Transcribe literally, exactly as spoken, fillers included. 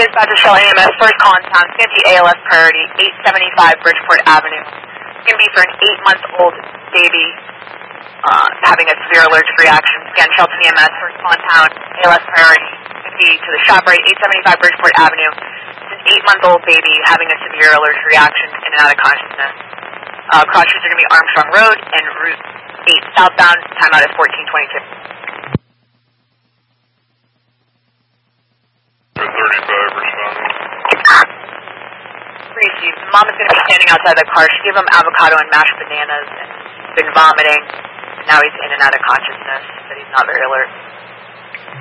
Dispatch to Shell A M S, first call in town, Santee A L S priority, eight seventy-five Bridgeport Avenue. It's going to be for an eight-month-old baby uh, having a severe allergic reaction. Again, Shelton E M S, first call in town, A L S priority. It's going to be to the ShopRite, eight seventy-five Bridgeport Avenue. It's an eight-month-old baby having a severe allergic reaction in and out of consciousness. Uh, cross streets are going to be Armstrong Road and Route eight southbound. Timeout is fourteen twenty-two. thirty-five responding. Received. The mom is going to be standing outside the car. She gave him avocado and mashed bananas and he's been vomiting. And now he's in and out of consciousness, but he's not very alert.